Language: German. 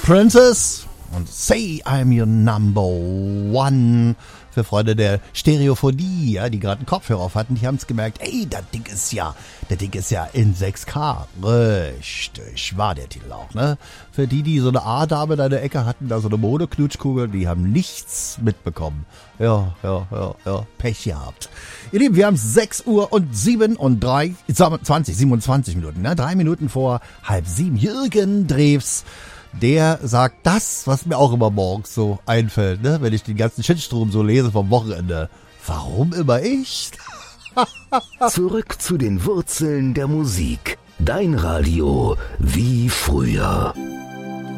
Princess und Say I'm Your Number One. Für Freunde der Stereophonie, ja, die gerade einen Kopfhörer auf hatten, die haben es gemerkt, ey, das Ding ist ja in 6K. Richtig, war der Titel auch, ne? Für die so eine A-Dame in der Ecke hatten, da so eine Modeknutschkugel, die haben nichts mitbekommen. Ja, Pech gehabt. Ihr Lieben, wir haben 6 Uhr und 27 Minuten, ne? 3 Minuten vor 6:30. Jürgen Drews, der sagt das, was mir auch immer morgens so einfällt, ne? Wenn ich den ganzen Shitstrom so lese vom Wochenende. Warum immer ich? Zurück zu den Wurzeln der Musik. Dein Radio wie früher.